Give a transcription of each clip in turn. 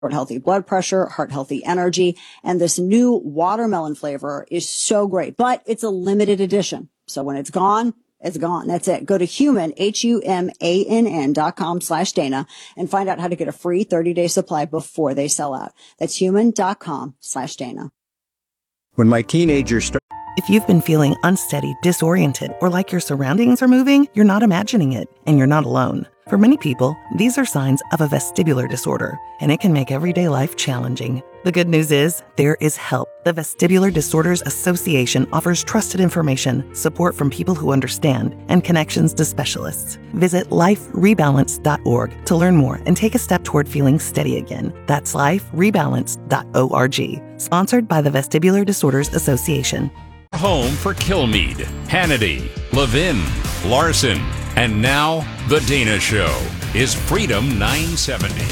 healthy blood pressure, heart healthy energy. And this new watermelon flavor is so great, but it's a limited edition. So when it's gone, it's gone. That's it. Go to humann.com/Dana and find out how to get a free 30-day supply before they sell out. That's human.com/Dana. When my teenagers If you've been feeling unsteady, disoriented, or like your surroundings are moving, you're not imagining it, and you're not alone. For many people, these are signs of a vestibular disorder, and it can make everyday life challenging. The good news is, there is help. The Vestibular Disorders Association offers trusted information, support from people who understand, and connections to specialists. Visit liferebalance.org to learn more and take a step toward feeling steady again. That's liferebalance.org. Sponsored by the Vestibular Disorders Association. Home for Kilmeade, Hannity, Levin, Larson, and now The Dana Show is Freedom 970.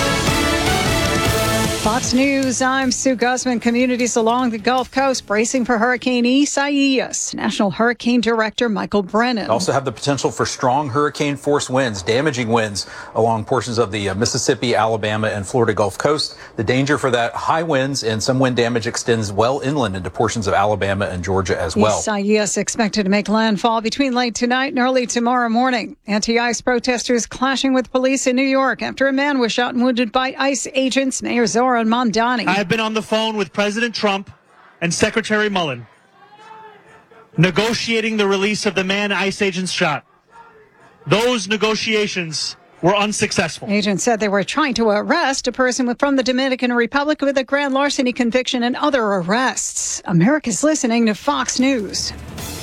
Fox News, I'm Sue Guzman. Communities along the Gulf Coast bracing for Hurricane Isaias. National Hurricane Director Michael Brennan. Also have the potential for strong hurricane force winds, damaging winds along portions of the Mississippi, Alabama, and Florida Gulf Coast. The danger for that high winds and some wind damage extends well inland into portions of Alabama and Georgia as well. Isaias expected to make landfall between late tonight and early tomorrow morning. Anti-ICE protesters clashing with police in New York after a man was shot and wounded by ICE agents. Mayor Zoran Mamdani. I have been on the phone with President Trump and Secretary Mullen, negotiating the release of the man ICE agents shot. Those negotiations were unsuccessful. Agents said they were trying to arrest a person from the Dominican Republic with a grand larceny conviction and other arrests. America's listening to Fox News.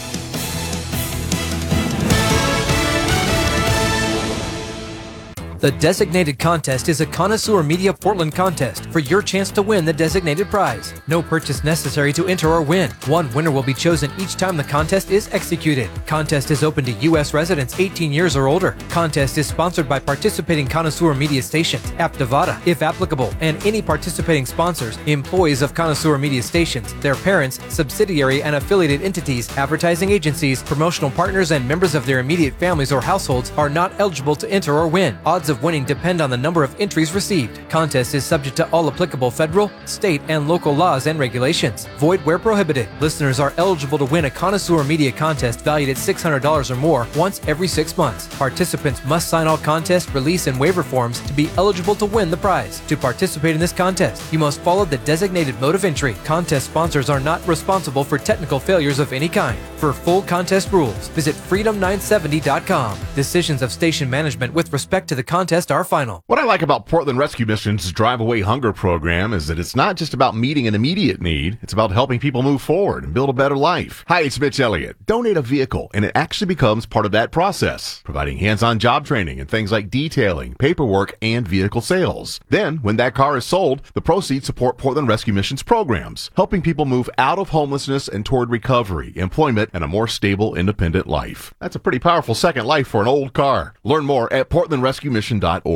The Designated Contest is a Connoisseur Media Portland contest for your chance to win the designated prize. No purchase necessary to enter or win. One winner will be chosen each time the contest is executed. Contest is open to U.S. residents 18 years or older. Contest is sponsored by participating Connoisseur Media stations, Aptivada, if applicable, and any participating sponsors, employees of Connoisseur Media stations, their parents, subsidiary and affiliated entities, advertising agencies, promotional partners, and members of their immediate families or households are not eligible to enter or win. Odds of winning depend on the number of entries received. Contest is subject to all applicable federal, state, and local laws and regulations. Void where prohibited. Listeners are eligible to win a Connoisseur Media contest valued at $600 or more once every 6 months. Participants must sign all contest, release, and waiver forms to be eligible to win the prize. To participate in this contest, you must follow the designated mode of entry. Contest sponsors are not responsible for technical failures of any kind. For full contest rules, visit freedom970.com. Decisions of station management with respect to the contest are final. What I like about Portland Rescue Mission's Drive Away Hunger program is that it's not just about meeting an immediate need, it's about helping people move forward and build a better life. Hi, it's Mitch Elliott. Donate a vehicle, and it actually becomes part of that process, providing hands-on job training and things like detailing, paperwork, and vehicle sales. Then, when that car is sold, the proceeds support Portland Rescue Mission's programs, helping people move out of homelessness and toward recovery, employment, and a more stable, independent life. That's a pretty powerful second life for an old car. Learn more at portlandrescuemission.org.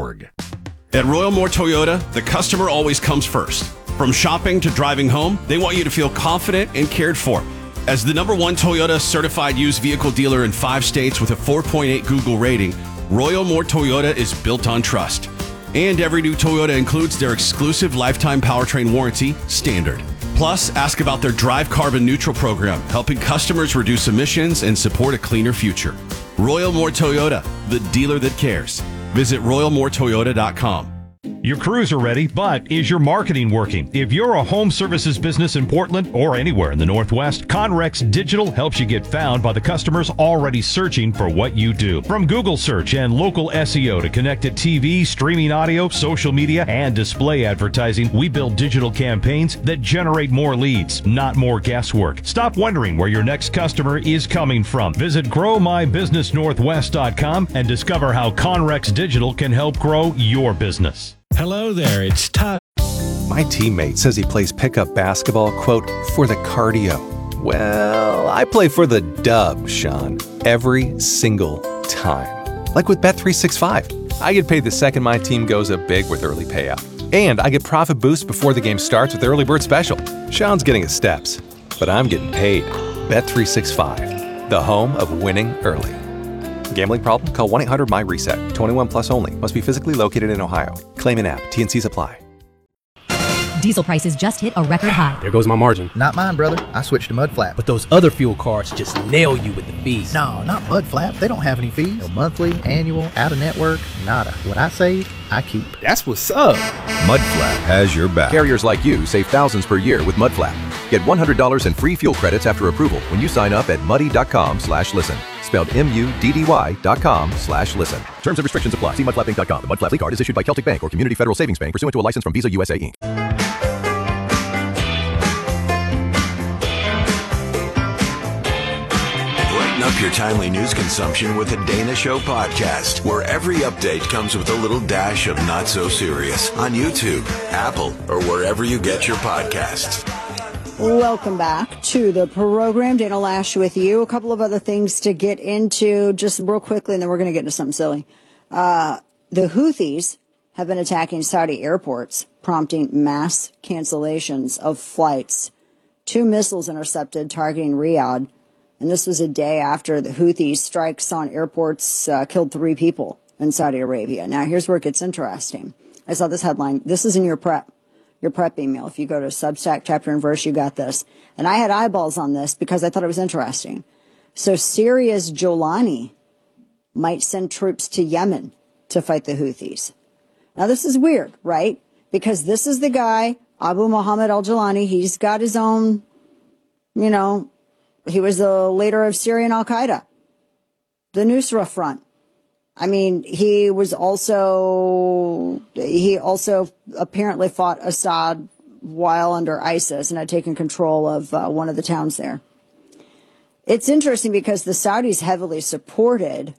At Royal Moore Toyota, the customer always comes first. From shopping to driving home, they want you to feel confident and cared for. As the #1 Toyota certified used vehicle dealer in 5 states with a 4.8 Google rating, Royal Moore Toyota is built on trust. And every new Toyota includes their exclusive lifetime powertrain warranty, standard. Plus, ask about their Drive Carbon Neutral program, helping customers reduce emissions and support a cleaner future. Royal Moore Toyota, the dealer that cares. Visit RoyalMoreToyota.com. Your crews are ready, but is your marketing working? If you're a home services business in Portland or anywhere in the Northwest, Conrex Digital helps you get found by the customers already searching for what you do. From Google search and local SEO to connected TV, streaming audio, social media, and display advertising, we build digital campaigns that generate more leads, not more guesswork. Stop wondering where your next customer is coming from. Visit GrowMyBusinessNorthwest.com and discover how Conrex Digital can help grow your business. Hello there, it's Todd. My teammate says he plays pickup basketball, quote, for the cardio. Well, I play for the dub, Sean, every single time. Like with Bet365. I get paid the second my team goes up big with early payout. And I get profit boosts before the game starts with Early Bird Special. Sean's getting his steps, but I'm getting paid. Bet365, the home of winning early. Gambling problem? Call 1-800-MY-RESET. 21 plus only. Must be physically located in Ohio. Claim in app. T&Cs apply. Diesel prices just hit a record high. There goes my margin. Not mine, brother. I switched to Mudflap. But those other fuel cards just nail you with the fees. No, not Mudflap. They don't have any fees. No monthly, annual, out-of-network, nada. What I save, I keep. That's what's up. Mudflap has your back. Carriers like you save thousands per year with Mudflap. Get $100 in free fuel credits after approval when you sign up at muddy.com/listen. Spelled MUDDY.com/listen. Terms and restrictions apply. See mudflappinc.com. The Mudflap card is issued by Celtic Bank or Community Federal Savings Bank pursuant to a license from Visa USA Inc. Brighten up your timely news consumption with the Dana Show podcast, where every update comes with a little dash of not so serious on YouTube, Apple, or wherever you get your podcasts. Welcome back to the program. Dana Lash with you. A couple of other things to get into just real quickly, and then we're going to get into something silly. The Houthis have been attacking Saudi airports, prompting mass cancellations of flights. 2 missiles intercepted targeting Riyadh, and this was a day after the Houthis' strikes on airports killed 3 people in Saudi Arabia. Now, here's where it gets interesting. I saw this headline. This is in your prep email. If you go to Substack, chapter and verse, you got this. And I had eyeballs on this because I thought it was interesting. So Syria's Jolani might send troops to Yemen to fight the Houthis. Now, this is weird, right? Because this is the guy, Abu Muhammad al-Jolani. He's got his own, he was the leader of Syrian al-Qaeda, the Nusra Front. I mean, he also apparently fought Assad while under ISIS and had taken control of one of the towns there. It's interesting because the Saudis heavily supported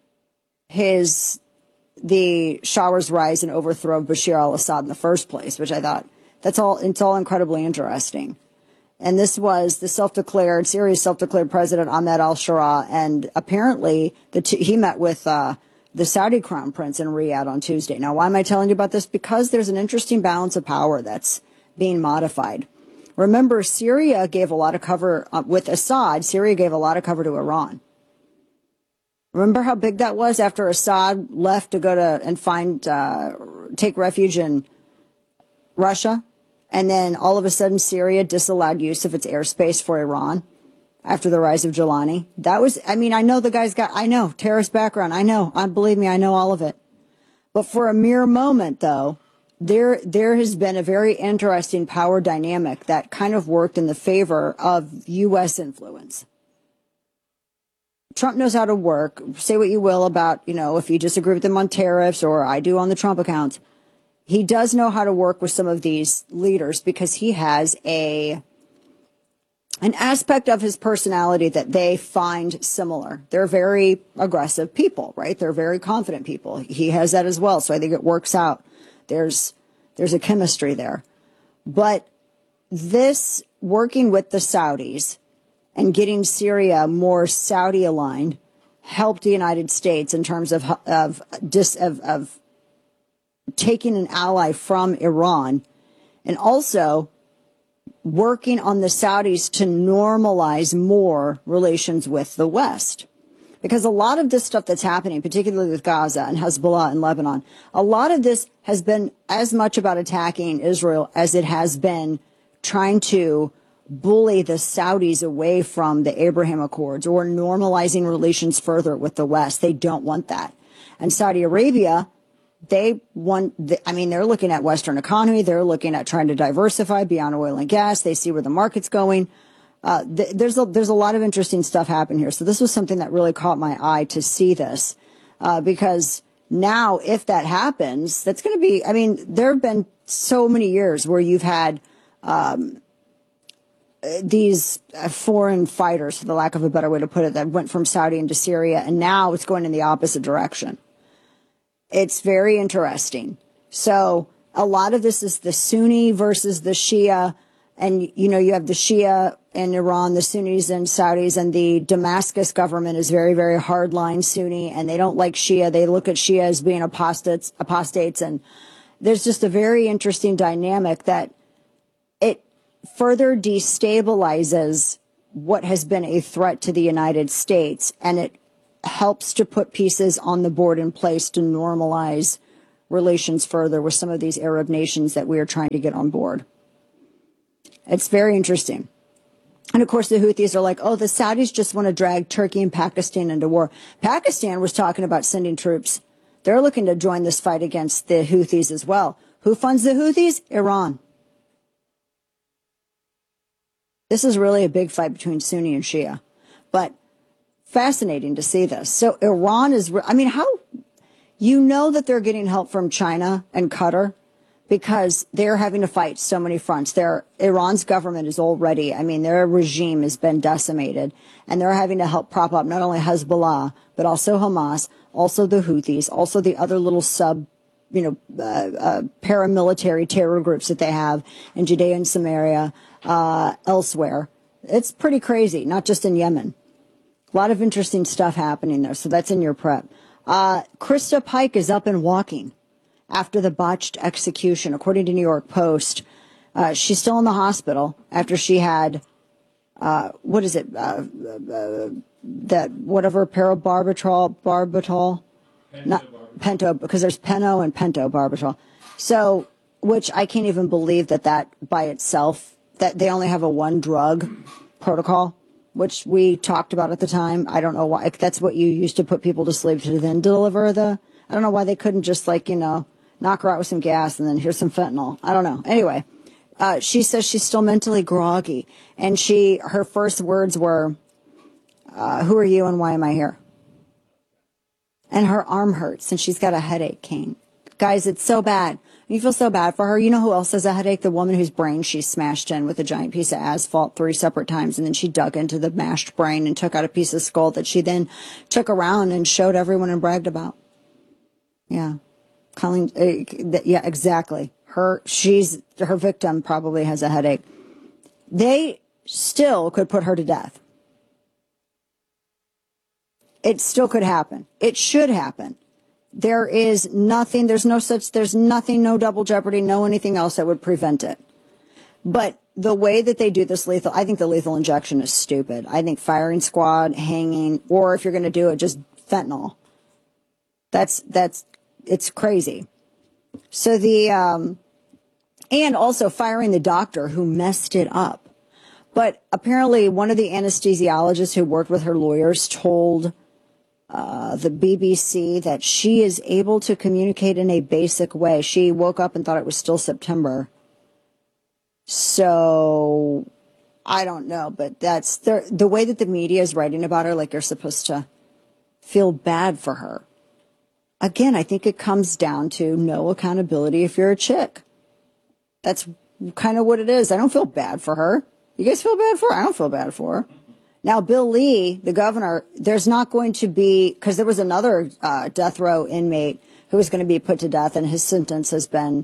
the Shah's rise and overthrow of Bashar al-Assad in the first place, which I thought it's all incredibly interesting. And this was the Syria's self-declared president Ahmed al-Shara, and apparently he met with the Saudi crown prince in Riyadh on Tuesday. Now, why am I telling you about this? Because there's an interesting balance of power that's being modified. Remember, Syria gave a lot of cover with Assad. Syria gave a lot of cover to Iran. Remember how big that was after Assad left to go and take refuge in Russia? And then all of a sudden, Syria disallowed use of its airspace for Iran after the rise of Jolani. I know the guy's got, terrorist background. Believe me, I know all of it. But for a mere moment, though, there has been a very interesting power dynamic that kind of worked in the favor of U.S. influence. Trump knows how to work. Say what you will about, if you disagree with him on tariffs, or I do on the Trump accounts. He does know how to work with some of these leaders because he has an aspect of his personality that they find similar. They're very aggressive people, right? They're very confident people. He has that as well. So I think it works out. There's a chemistry there. But this working with the Saudis and getting Syria more Saudi aligned helped the United States in terms of taking an ally from Iran, and also working on the Saudis to normalize more relations with the West. Because a lot of this stuff that's happening, particularly with Gaza and Hezbollah and Lebanon, a lot of this has been as much about attacking Israel as it has been trying to bully the Saudis away from the Abraham Accords or normalizing relations further with the West. They don't want that. And Saudi Arabia, they're looking at Western economy. They're looking at trying to diversify beyond oil and gas. They see where the market's going. There's a lot of interesting stuff happening here. So this was something that really caught my eye to see this, because now if that happens, that's going to be, there have been so many years where you've had, these foreign fighters, for the lack of a better way to put it, that went from Saudi into Syria, and now it's going in the opposite direction. It's very interesting. So a lot of this is the Sunni versus the Shia. And, you have the Shia in Iran, the Sunnis and Saudis, and the Damascus government is very, very hardline Sunni, and they don't like Shia. They look at Shia as being apostates. And there's just a very interesting dynamic that it further destabilizes what has been a threat to the United States, and it helps to put pieces on the board in place to normalize relations further with some of these Arab nations that we are trying to get on board. It's very interesting. And of course, the Houthis are like, oh, the Saudis just want to drag Turkey and Pakistan into war. Pakistan was talking about sending troops. They're looking to join this fight against the Houthis as well. Who funds the Houthis? Iran. This is really a big fight between Sunni and Shia. But fascinating to see this. So Iran is, I mean, how, you know that they're getting help from China and Qatar because they're having to fight so many fronts. Iran's government is already, I mean, their regime has been decimated, and they're having to help prop up not only Hezbollah, but also Hamas, also the Houthis, also the other little paramilitary terror groups that they have in Judea and Samaria, elsewhere. It's pretty crazy, not just in Yemen. A lot of interesting stuff happening there, so that's in your prep. Krista Pike is up and walking after the botched execution, according to New York Post. She's still in the hospital after she had, that whatever, pentobarbital, not pento, because there's peno and pentobarbital. So, which I can't even believe that by itself, that they only have a one drug protocol, which we talked about at the time. I don't know why. That's what you used to put people to sleep to then deliver I don't know why they couldn't just knock her out with some gas and then here's some fentanyl. I don't know. Anyway, she says she's still mentally groggy. And her first words were, who are you and why am I here? And her arm hurts and she's got a headache, Kane. Guys, it's so bad. You feel so bad for her. You know who else has a headache? The woman whose brain she smashed in with a giant piece of asphalt 3 separate times. And then she dug into the mashed brain and took out a piece of skull that she then took around and showed everyone and bragged about. Yeah. Colleen, yeah, exactly. Her victim probably has a headache. They still could put her to death. It still could happen. It should happen. There's nothing, no double jeopardy, no anything else that would prevent it. But the way that they do this I think the lethal injection is stupid. I think firing squad, hanging, or if you're going to do it, just fentanyl. It's crazy. So and also firing the doctor who messed it up. But apparently one of the anesthesiologists who worked with her lawyers told the BBC that she is able to communicate in a basic way. She woke up and thought it was still September. So I don't know, but that's the way that the media is writing about her, like you're supposed to feel bad for her. Again, I think it comes down to no accountability if you're a chick. That's kind of what it is. I don't feel bad for her. You guys feel bad for her? I don't feel bad for her. Now, Bill Lee, the governor, there's not going to be, because there was another death row inmate who was going to be put to death, and his sentence has been,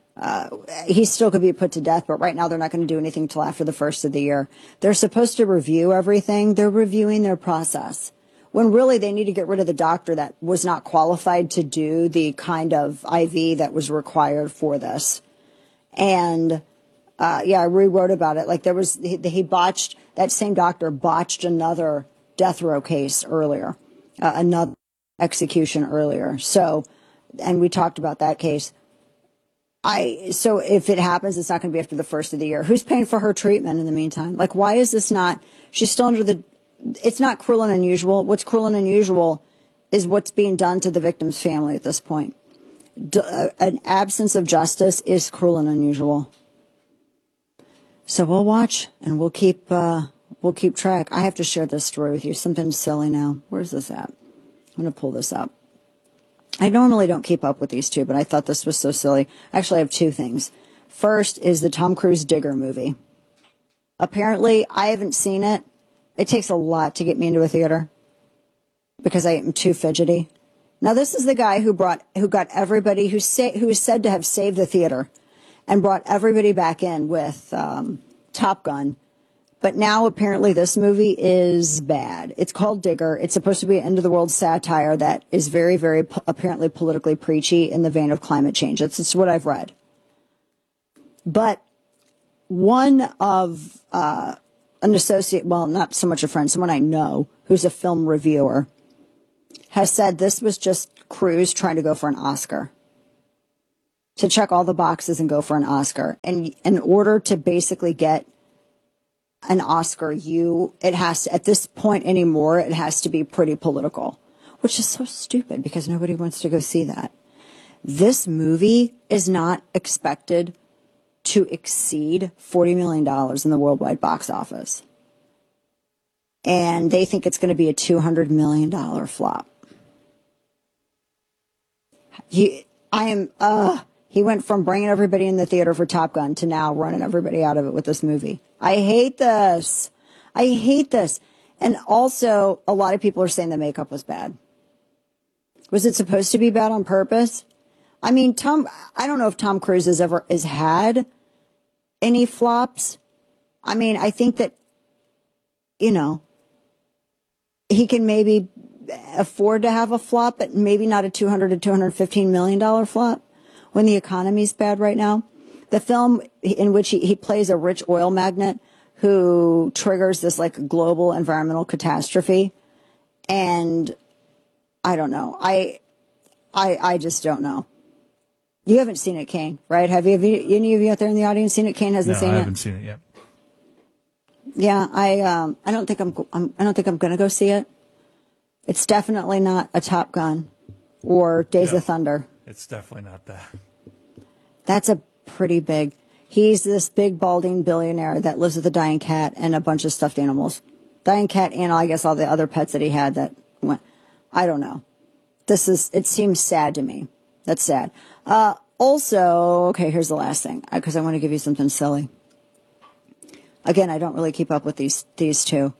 he still could be put to death, but right now they're not going to do anything until after the first of the year. They're supposed to review everything. They're reviewing their process, when really they need to get rid of the doctor that was not qualified to do the kind of IV that was required for this. And I rewrote about it. Like that same doctor botched another death row case earlier, another execution earlier. So, and we talked about that case. So if it happens, it's not going to be after the first of the year. Who's paying for her treatment in the meantime? Like, why is this not, she's still under it's not cruel and unusual. What's cruel and unusual is what's being done to the victim's family at this point. An absence of justice is cruel and unusual. So we'll watch and we'll keep track. I have to share this story with you. Something silly now. Where's this at? I'm going to pull this up. I normally don't keep up with these two, but I thought this was so silly. Actually, I have 2 things. First is the Tom Cruise Digger movie. Apparently, I haven't seen it. It takes a lot to get me into a theater because I am too fidgety. Now, this is the guy who got everybody who is said to have saved the theater and brought everybody back in with Top Gun. But now apparently this movie is bad. It's called Digger. It's supposed to be an end of the world satire that is very, very apparently politically preachy in the vein of climate change. It's what I've read. But one of an associate, well, not so much a friend, someone I know who's a film reviewer, has said this was just Cruise trying to go for an Oscar. to check all the boxes and go for an Oscar. And in order to basically get an Oscar, it has to, at this point anymore, it has to be pretty political, which is so stupid because nobody wants to go see that. This movie is not expected to exceed $40 million in the worldwide box office. And they think it's going to be a $200 million flop. He went from bringing everybody in the theater for Top Gun to now running everybody out of it with this movie. I hate this. And also, a lot of people are saying the makeup was bad. Was it supposed to be bad on purpose? I mean, I don't know if Tom Cruise has had any flops. I mean, I think that, you know, he can maybe afford to have a flop, but maybe not a $200 to $215 million flop when the economy's bad right now. The film in which he plays a rich oil magnate who triggers this like global environmental catastrophe. And I don't know. I just don't know. You haven't seen it, Kane, right? Have you? Any of you out there in the audience seen it? Kane hasn't seen it. No, I haven't seen it yet. Yeah, I don't think I'm going to go see it. It's definitely not a Top Gun or Days of Thunder. It's definitely not that. That's a pretty big. He's this big balding billionaire that lives with a dying cat and a bunch of stuffed animals. Dying cat and I guess all the other pets that he had that went. I don't know. It seems sad to me. That's sad. Also, okay, here's the last thing, because I want to give you something silly. Again, I don't really keep up with these two.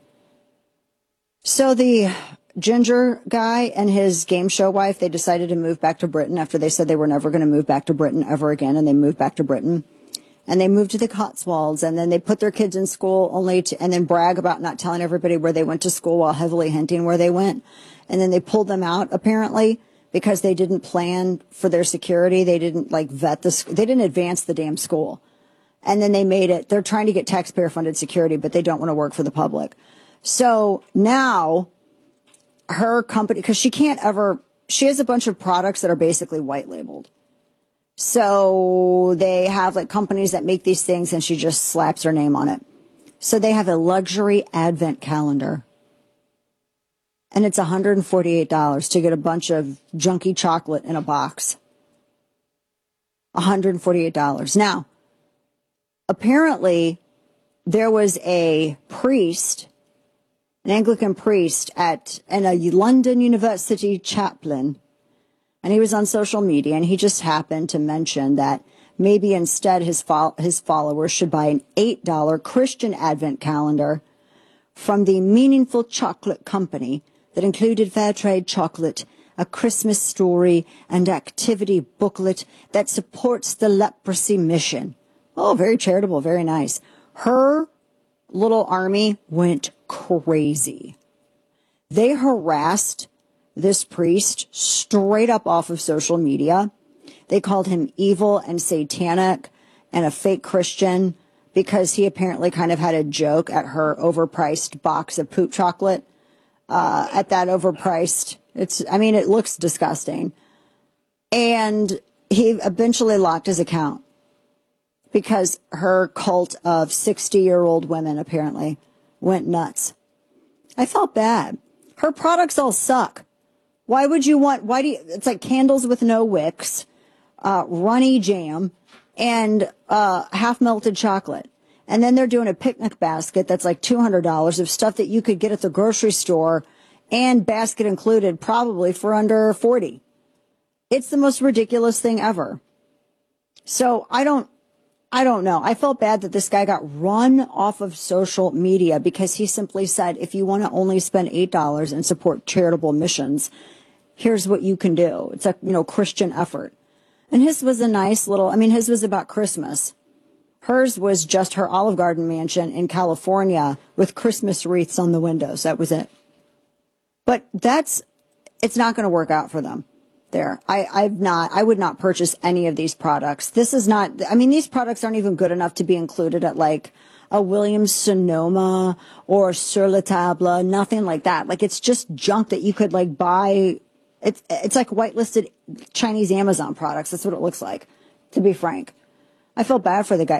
So the ginger guy and his game show wife, they decided to move back to Britain after they said they were never going to move back to Britain ever again, and they moved back to Britain. And they moved to the Cotswolds, and then they put their kids in school and then brag about not telling everybody where they went to school while heavily hinting where they went. And then they pulled them out, apparently, because they didn't plan for their security. They didn't vet they didn't advance the damn school. And then they're trying to get taxpayer funded security, but they don't want to work for the public. So now her company, because she has a bunch of products that are basically white labeled. So they have companies that make these things and she just slaps her name on it. So they have a luxury advent calendar. And it's $148 to get a bunch of junky chocolate in a box. $148. Now, apparently, there was a priest, an Anglican priest and a London University chaplain, and he was on social media, and he just happened to mention that maybe instead his followers should buy an $8 Christian Advent calendar from the Meaningful Chocolate Company that included fair trade chocolate, a Christmas story, and activity booklet that supports the leprosy mission. Oh, very charitable, very nice. Her little army went crazy. They harassed this priest straight up off of social media. They called him evil and satanic and a fake Christian because he apparently kind of had a joke at her overpriced box of poop chocolate. At that overpriced, it looks disgusting. And he eventually locked his account because her cult of 60-year-old women apparently went nuts. I felt bad. Her products all suck. It's like candles with no wicks, runny jam, and half melted chocolate. And then they're doing a picnic basket that's like $200 of stuff that you could get at the grocery store and basket included probably for under $40. It's the most ridiculous thing ever. So I don't know. I felt bad that this guy got run off of social media because he simply said, if you want to only spend $8 and support charitable missions, here's what you can do. It's a, Christian effort. And his was a nice his was about Christmas. Hers was just her Olive Garden mansion in California with Christmas wreaths on the windows. That was it. But it's not going to work out for them there. I would not purchase any of these products. These products aren't even good enough to be included at like a Williams Sonoma or Sur La Table, nothing like that. It's just junk that you could buy. It's like whitelisted Chinese Amazon products. That's what it looks like. to be frank. I felt bad for the guy.